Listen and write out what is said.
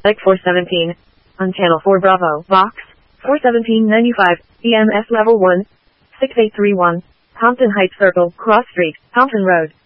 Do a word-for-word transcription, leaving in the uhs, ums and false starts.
Ike four seventeen. On channel four Bravo, box, four seventeen ninety-five, E M S level one, six eight three one, Compton Heights Circle, Cross Street, Compton Road.